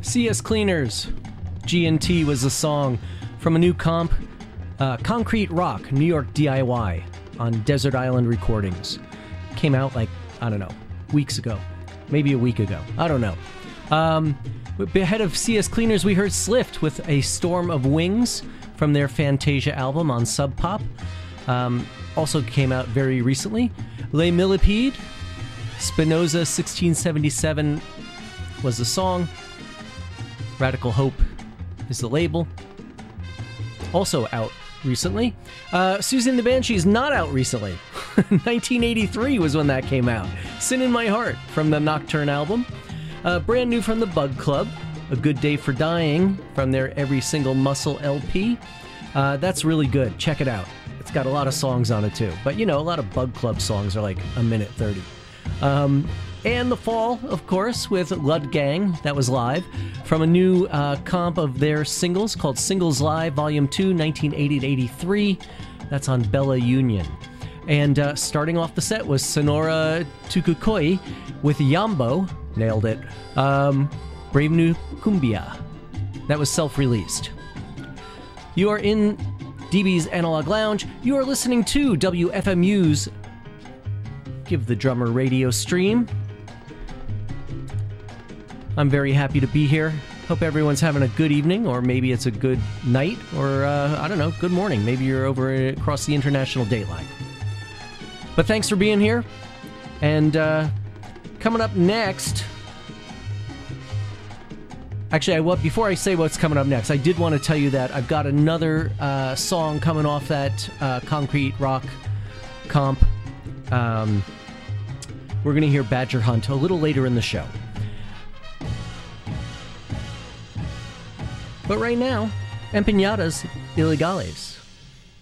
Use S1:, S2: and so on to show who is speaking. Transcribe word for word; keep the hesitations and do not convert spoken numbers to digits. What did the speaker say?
S1: C S Cleaners, G and T was a song from a new comp, uh, Concrete Rock, New York D I Y, on Desert Island Recordings. Came out like, I don't know, weeks ago. Maybe a week ago. I don't know. Um, ahead of C S Cleaners, we heard Slift with A Storm of Wings from their Fantasia album on Sub Pop. Um, also came out very recently. Les Millipedes, Spinoza sixteen seventy-seven was the song. Radical Hope is the label. Also out recently. Uh, Susie and the Banshees, not out recently. nineteen eighty-three was when that came out. Sin in My Heart from the Nocturne album. Uh, brand new from the Bug Club. A Good Day for Dying from their Every Single Muscle L P. Uh, that's really good. Check it out. It's got a lot of songs on it too. But you know, a lot of Bug Club songs are like a minute thirty. Um, and The Fall, of course, with Lud Gang. That was live from a new uh, comp of their singles called Singles Live Volume two, nineteen eighty to eighty-three. That's on Bella Union. And uh, starting off the set was Sonora Tukukoi with Yambo. Nailed it. Um, Brave New Cumbia. That was self-released. You are in D B's Analog Lounge. You are listening to W F M U's Give the Drummer radio stream. I'm very happy to be here. Hope everyone's having a good evening, or maybe it's a good night, or uh, I don't know, good morning. Maybe you're over across the international date line. But thanks for being here. And uh, coming up next... Actually, I, well, before I say what's coming up next, I did want to tell you that I've got another uh, song coming off that uh, Concrete Rock comp. Um, we're going to hear Badger Hunt a little later in the show. But right now, Empanadas Ilegales.